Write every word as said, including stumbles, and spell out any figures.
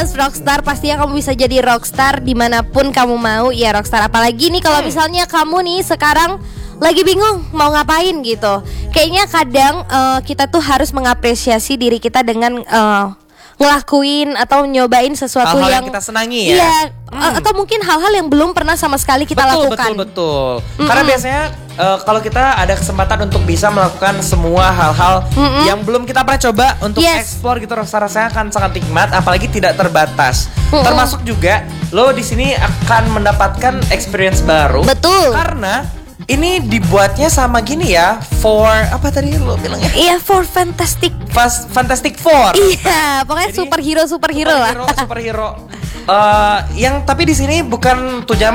Yes, rockstar, pastinya kamu bisa jadi rockstar dimanapun kamu mau. Ya rockstar, apalagi nih kalau misalnya kamu nih sekarang lagi bingung mau ngapain gitu. Kayaknya kadang uh, kita tuh harus mengapresiasi diri kita dengan uh, ngelakuin atau nyobain sesuatu hal-hal yang, yang kita senangi ya. Iya, Hmm. atau mungkin hal-hal yang belum pernah sama sekali kita betul, lakukan. Betul, betul, betul. Karena biasanya uh, kalau kita ada kesempatan untuk bisa melakukan semua hal-hal Mm-mm. yang belum kita pernah coba untuk Yes. explore gitu, rasa-rasanya akan sangat nikmat, apalagi tidak terbatas. Mm-mm. Termasuk juga lo di sini akan mendapatkan experience baru. Betul. Karena ini dibuatnya sama gini ya, for apa tadi lo bilangnya? Iya, for fantastic. Fast Fantastic Four. Iya, pokoknya Jadi, superhero superhero lah. Superhero, superhero. Uh, yang tapi di sini bukan tujuan